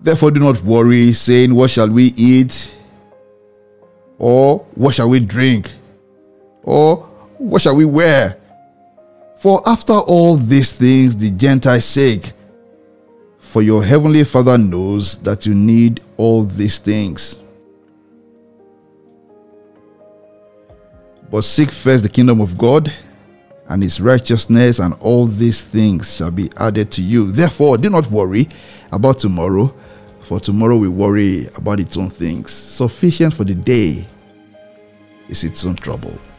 Therefore do not worry, saying, what shall we eat? Or what shall we drink? Or what shall we wear? For after all these things the Gentiles seek. For your heavenly Father knows that you need all these things. But seek first the kingdom of God and his righteousness, and all these things shall be added to you. Therefore, do not worry about tomorrow, for tomorrow will worry about its own things. Sufficient for the day is its own trouble.